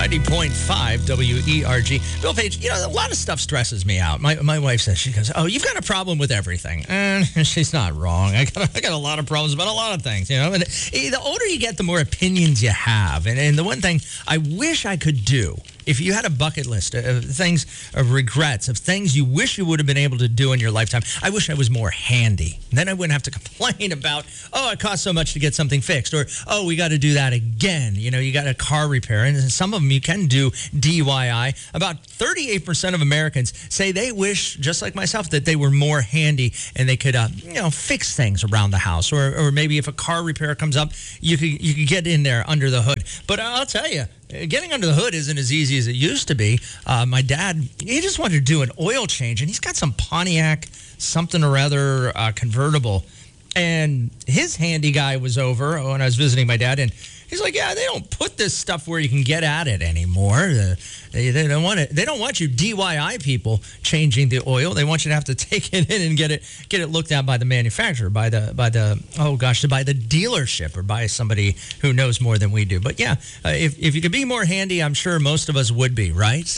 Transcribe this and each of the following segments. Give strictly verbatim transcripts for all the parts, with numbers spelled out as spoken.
ninety point five W E R G. Bill Page, you know, a lot of stuff stresses me out. My my wife says, she goes, oh, you've got a problem with everything. And she's not wrong. I got, I got a lot of problems about a lot of things, you know. And the older you get, the more opinions you have. And, and the one thing I wish I could do, if you had a bucket list of things, of regrets, of things you wish you would have been able to do in your lifetime, I wish I was more handy. Then I wouldn't have to complain about, oh, it costs so much to get something fixed, or, oh, we got to do that again. You know, you got a car repair, and some of them you can do D I Y. About thirty-eight percent of Americans say they wish, just like myself, that they were more handy and they could, uh, you know, fix things around the house, or, or maybe if a car repair comes up, you could you could get in there under the hood. But I'll tell you, getting under the hood isn't as easy as it used to be. Uh, my dad, he just wanted to do an oil change, and he's got some Pontiac something or other uh, convertible. And his handy guy was over when I was visiting my dad, and he's like, yeah, they don't put this stuff where you can get at it anymore. Uh, they, they don't want it. They don't want you D I Y people changing the oil. They want you to have to take it in and get it get it looked at by the manufacturer, by the by the oh gosh, by the dealership, or by somebody who knows more than we do. But yeah, uh, if if you could be more handy, I'm sure most of us would be, right?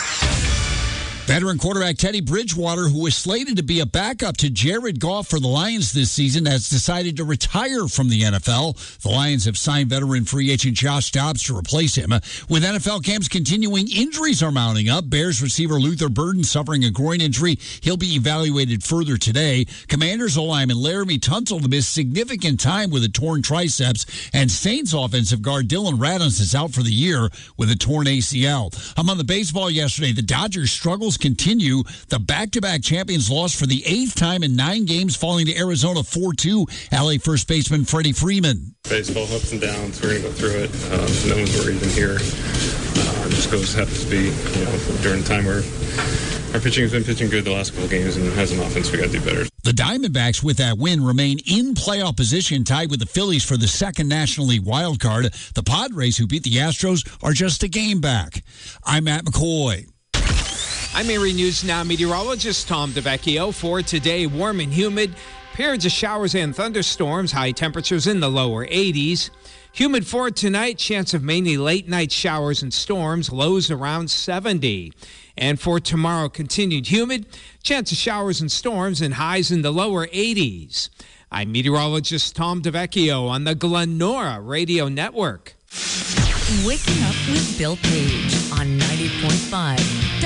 Veteran quarterback Teddy Bridgewater, who was slated to be a backup to Jared Goff for the Lions this season, has decided to retire from the N F L. The Lions have signed veteran free agent Josh Dobbs to replace him. With N F L camps continuing, injuries are mounting up. Bears receiver Luther Burden suffering a groin injury. He'll be evaluated further today. Commanders O-lineman Laramie Tunsil missed significant time with a torn triceps. And Saints offensive guard Dylan Radunz is out for the year with a torn A C L. Among the baseball yesterday, the Dodgers' struggles continue. The back-to-back champions lost for the eighth time in nine games, falling to Arizona four two. L A first baseman Freddie Freeman. Baseball ups and downs. We're going to go through it. Um, no one's worried in here. Uh, just goes happens to be, you know, during the time where our pitching has been pitching good the last couple of games, and as an offense, we got to do better. The Diamondbacks, with that win, remain in playoff position, tied with the Phillies for the second National League wild card. The Padres, who beat the Astros, are just a game back. I'm Matt McCoy. I'm Erie News Now meteorologist Tom DeVecchio. For today, warm and humid, periods of showers and thunderstorms, high temperatures in the lower eighties. Humid for tonight, chance of mainly late night showers and storms, lows around seventy. And for tomorrow, continued humid, chance of showers and storms, and highs in the lower eighties. I'm meteorologist Tom DeVecchio on the Glenora Radio Network. Waking up with Bill Page on ninety point five